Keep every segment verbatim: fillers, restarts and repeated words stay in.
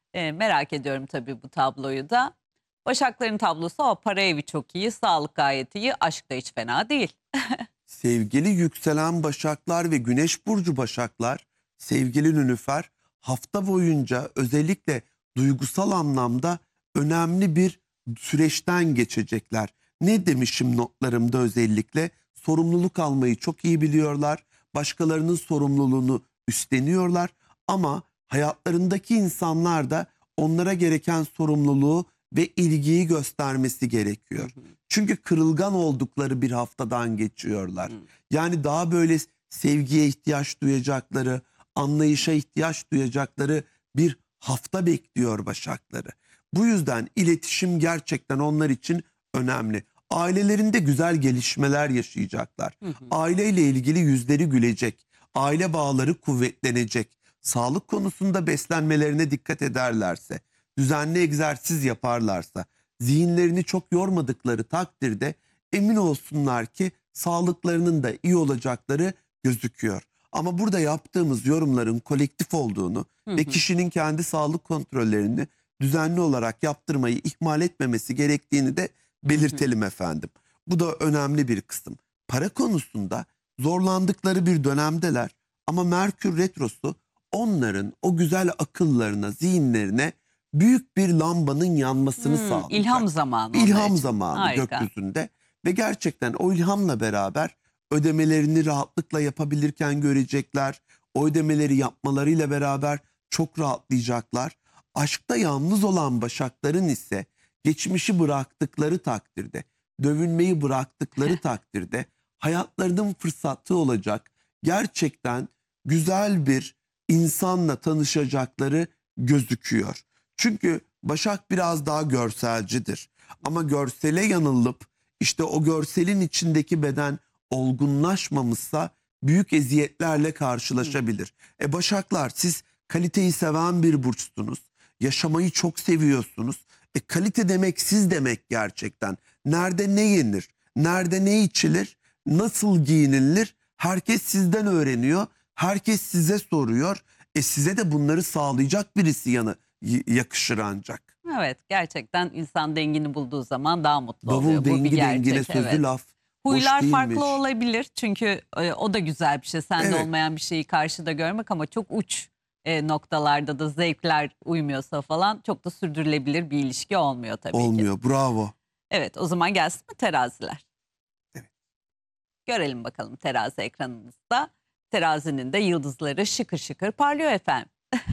E, merak ediyorum tabii bu tabloyu da. Başakların tablosu o para evi çok iyi, sağlık gayet iyi, aşk da hiç fena değil. Sevgili yükselen başaklar ve güneş burcu başaklar, sevgili Nilüfer, hafta boyunca özellikle duygusal anlamda önemli bir süreçten geçecekler. Ne demişim notlarımda özellikle? Sorumluluk almayı çok iyi biliyorlar. Başkalarının sorumluluğunu üstleniyorlar. Ama hayatlarındaki insanlar da onlara gereken sorumluluğu ve ilgiyi göstermesi Hı gerekiyor. hı, Çünkü kırılgan oldukları bir haftadan geçiyorlar. hı. Yani daha böyle sevgiye ihtiyaç duyacakları, anlayışa ihtiyaç duyacakları bir hafta bekliyor Başakları. Bu yüzden iletişim gerçekten onlar için önemli. Ailelerinde güzel gelişmeler yaşayacaklar. Hı hı. Aileyle ilgili yüzleri gülecek. Aile bağları kuvvetlenecek. Sağlık konusunda beslenmelerine dikkat ederlerse, düzenli egzersiz yaparlarsa, zihinlerini çok yormadıkları takdirde emin olsunlar ki sağlıklarının da iyi olacakları gözüküyor. Ama burada yaptığımız yorumların kolektif olduğunu Hı ve hı. kişinin kendi sağlık kontrollerini düzenli olarak yaptırmayı ihmal etmemesi gerektiğini de Hı hı. belirtelim efendim. Bu da önemli bir kısım. Para konusunda zorlandıkları bir dönemdeler ama Merkür Retrosu onların o güzel akıllarına, zihinlerine büyük bir lambanın yanmasını Hmm, ilham sağlayacak. zamanı Bir onlar ilham için. zamanı Harika. gökyüzünde ve gerçekten o ilhamla beraber ödemelerini rahatlıkla yapabilirken görecekler. O ödemeleri yapmalarıyla beraber çok rahatlayacaklar. Aşkta yalnız olan başakların ise geçmişi bıraktıkları takdirde, dövünmeyi bıraktıkları takdirde hayatlarının fırsatı olacak. Gerçekten güzel bir insanla tanışacakları gözüküyor. Çünkü Başak biraz daha görselcidir. Ama görsele yanılıp işte o görselin içindeki beden olgunlaşmamışsa büyük eziyetlerle Hı. karşılaşabilir. E Başaklar, siz kaliteyi seven bir burçsunuz. Yaşamayı çok seviyorsunuz. E kalite demek siz demek gerçekten. Nerede ne yenir? Nerede ne içilir? Nasıl giyinilir? Herkes sizden öğreniyor. Herkes size soruyor. E size de bunları sağlayacak birisi yanı y- yakışır ancak. Evet, gerçekten insan dengini bulduğu zaman daha mutlu Davul oluyor. Bu bir dengi dengine gerçek, sözü evet. laf. Hoş Huylar farklı değilmiş. olabilir çünkü e, o da güzel bir şey. Sende Evet, olmayan bir şeyi karşıda görmek ama çok uç e, noktalarda da zevkler uymuyorsa falan çok da sürdürülebilir bir ilişki olmuyor tabii ki. olmuyor. Bravo. Evet, o zaman gelsin mi teraziler? Evet. Görelim bakalım terazi ekranımızda. Terazinin de yıldızları şıkır şıkır parlıyor efendim.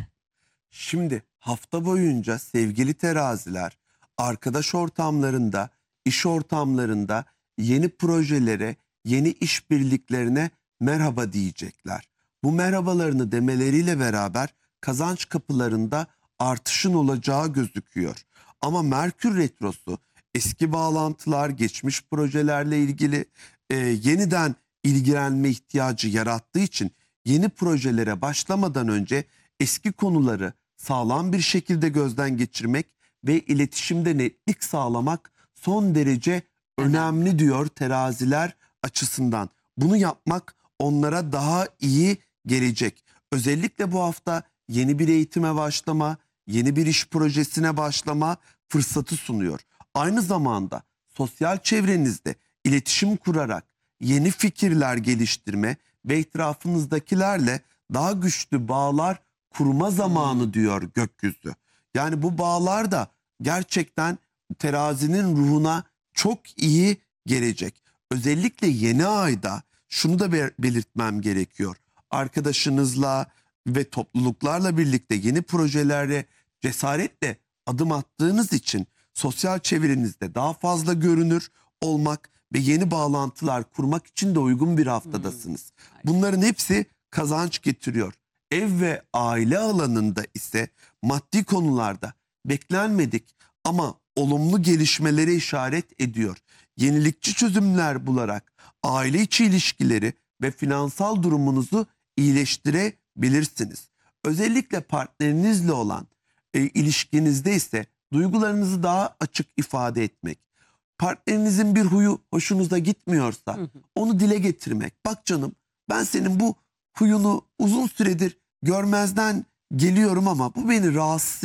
Şimdi hafta boyunca sevgili teraziler, arkadaş ortamlarında, iş ortamlarında yeni projelere, yeni işbirliklerine merhaba diyecekler. Bu merhabalarını demeleriyle beraber kazanç kapılarında artışın olacağı gözüküyor. Ama Merkür Retrosu eski bağlantılar, geçmiş projelerle ilgili e, yeniden ilgilenme ihtiyacı yarattığı için yeni projelere başlamadan önce eski konuları sağlam bir şekilde gözden geçirmek ve iletişimde netlik sağlamak son derece Önemli. önemli diyor teraziler açısından. Bunu yapmak onlara daha iyi gelecek. Özellikle bu hafta yeni bir eğitime başlama, yeni bir iş projesine başlama fırsatı sunuyor. Aynı zamanda sosyal çevrenizde iletişim kurarak yeni fikirler geliştirme ve etrafınızdakilerle daha güçlü bağlar kurma Hmm. zamanı diyor gökyüzü. Yani bu bağlar da gerçekten terazinin ruhuna çok iyi gelecek. Özellikle yeni ayda şunu da be- belirtmem gerekiyor. Arkadaşınızla ve topluluklarla birlikte yeni projelere cesaretle adım attığınız için sosyal çevrenizde daha fazla görünür olmak ve yeni bağlantılar kurmak için de uygun bir Hmm. haftadasınız. Harika. Bunların hepsi kazanç getiriyor. Ev ve aile alanında ise maddi konularda beklenmedik ama olumlu gelişmelere işaret ediyor. Yenilikçi çözümler bularak aile içi ilişkileri ve finansal durumunuzu iyileştirebilirsiniz. Özellikle partnerinizle olan e, ilişkinizde ise duygularınızı daha açık ifade etmek, partnerinizin bir huyu hoşunuza gitmiyorsa Hı hı. onu dile getirmek. Bak canım, ben senin bu huyunu uzun süredir görmezden geliyorum ama bu beni rahatsız